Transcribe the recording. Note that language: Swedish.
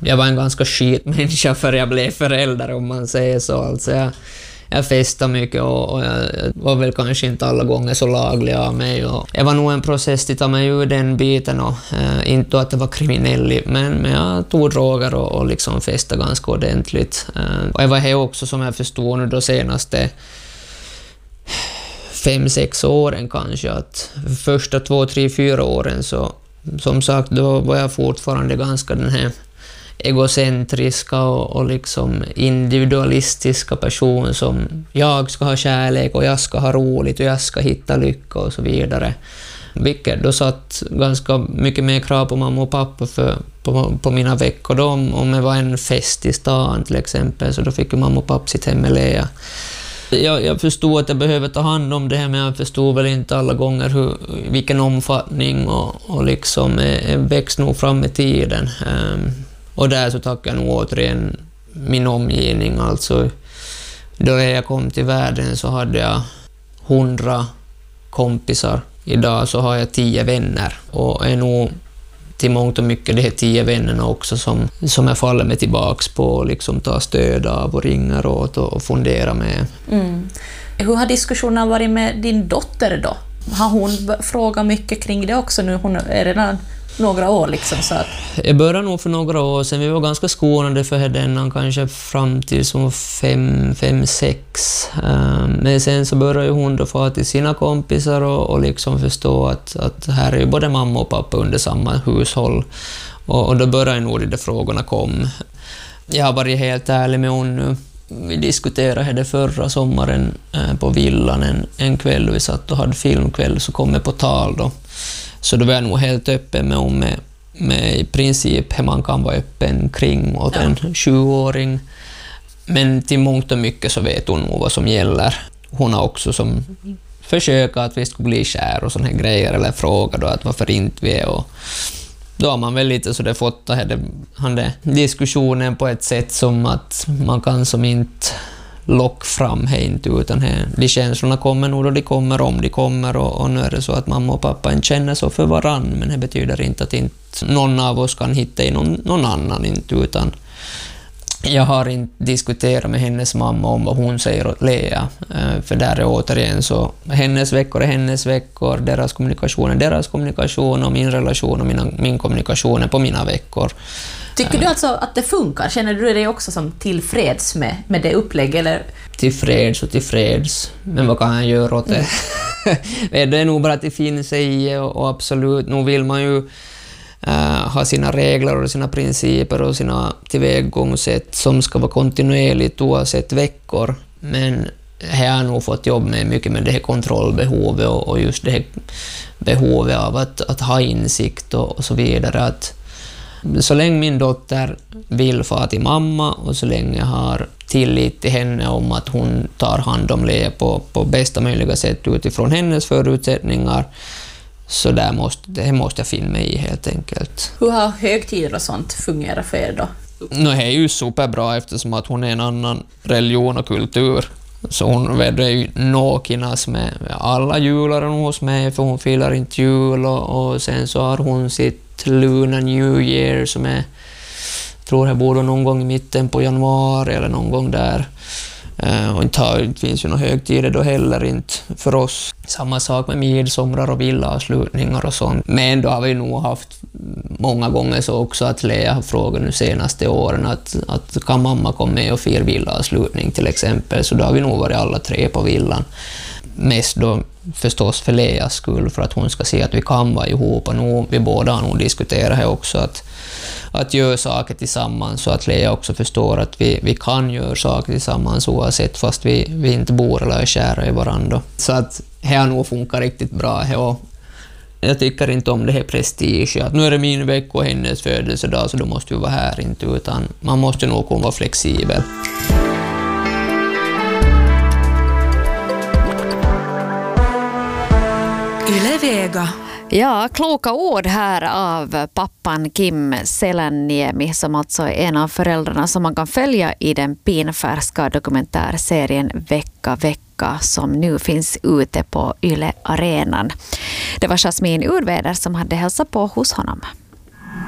jag var en ganska skitmänniska för jag blev förälder, om man säger så. Alltså jag festade mycket och jag var väl kanske inte alla gånger så laglig av mig. Och det var nog en process att ta mig ur den biten och inte att det var kriminell, men jag tog droger och liksom festade ganska ordentligt. Och det var här också, som jag förstår nu, de senaste 5-6 åren kanske, att första 2, 3, 4 åren så, som sagt, då var jag fortfarande ganska den här egocentriska och liksom individualistiska person som jag ska ha kärlek och jag ska ha roligt och jag ska hitta lycka och så vidare. Vilket då satt ganska mycket mer krav på mamma och pappa på mina veckor. Då, om det var en fest i stan till exempel, så då fick ju mamma och pappa sitt hem med Lea. Jag förstod att jag behöver ta hand om det här, men jag förstod väl inte alla gånger vilken omfattning och liksom växt nog fram med tiden. Och där så tackar jag nog återigen min omgivning. Alltså, då jag kom till världen så hade jag 100 kompisar. Idag så har jag 10 vänner. Och är nog till mångt och mycket de här 10 vännerna också som jag faller mig tillbaks på och liksom tar stöd av och ringer åt och funderar med. Mm. Hur har diskussionen varit med din dotter då? Har hon frågat mycket kring det också nu? Hon är redan några år liksom, så att... Jag började nog för några år sedan. Vi var ganska skonade för den kanske fram till som 5-6. Men sen så började hon då få till sina kompisar och liksom förstå att här är ju både mamma och pappa under samma hushåll. Och då började nog de där frågorna kom. Jag har varit helt ärlig med hon nu. Vi diskuterade det förra sommaren på villan en kväll. Vi satt och hade filmkväll, så kom jag på tal då. Så då var jag nog helt öppen med i princip hur man kan vara öppen kring åt en 20-åring. Men till mångt och mycket så vet hon nog vad som gäller. Hon har också som försökt att vi skulle bli kär och såna här grejer, eller fråga då att varför inte vi är. Och då har man väl lite så det fått den diskussionen på ett sätt som att man kan som inte lock fram här inte, utan här, de känslorna kommer nog då de kommer, om de kommer, och nu är det så att mamma och pappa inte känner så för varann, men det betyder inte att inte någon av oss kan hitta i någon annan inte, utan jag har inte diskuterat med hennes mamma om vad hon säger åt Lea, för där är återigen så hennes veckor är hennes veckor, deras kommunikation är deras kommunikation och min relation och min kommunikation är på mina veckor. Tycker du alltså att det funkar? Känner du dig också som tillfreds med det upplägget? Eller? Tillfreds. Men vad kan jag göra åt det? Det är nog bara att det finns i och absolut, nu vill man ju ha sina regler och sina principer och sina tillvägagångssätt som ska vara kontinuerligt oavsett veckor. Men jag har nog fått jobb med mycket med det här kontrollbehovet och just det här behovet av att ha insikt och så vidare. Att så länge min dotter vill få till mamma och så länge jag har tillit till henne om att hon tar hand om Lea på bästa möjliga sätt utifrån hennes förutsättningar, så det måste jag finna mig i helt enkelt. Hur har högtider och sånt fungerat för er då? Det är ju superbra eftersom att hon är en annan religion och kultur. Så hon är ju nåkinas med alla jular hos mig, för hon firar inte jul, och sen så har hon sitt Lunar New Year som är, tror jag borde någon gång i mitten på januari eller någon gång där. Och det finns ju några högtider då heller inte för oss. Samma sak med midsommar och villavslutningar och sånt. Men då har vi nog haft många gånger så också att Lea har frågat nu senaste åren att kan mamma komma med och fira villavslutning till exempel. Så då har vi nog varit alla 3 på villan. Mest då förstås för Leas skull, för att hon ska se att vi kan vara ihop, och nu, vi båda har nog diskuterat här också att göra saker tillsammans, så att Lea också förstår att vi kan göra saker tillsammans oavsett fast vi inte bor eller är kära i varandra. Så att det har nog funkar riktigt bra här. Jag tycker inte om det här prestige, att nu är det min vecka och hennes födelsedag så då måste vi vara här inte, utan man måste nog kunna vara flexibel. Yle Vega. Ja, kloka ord här av pappan Kim Selänniemi, som alltså är en av föräldrarna som man kan följa i den pinfärska dokumentärserien Vecka som nu finns ute på Yle Arenan. Det var Jasmin Urväder som hade hälsat på hos honom.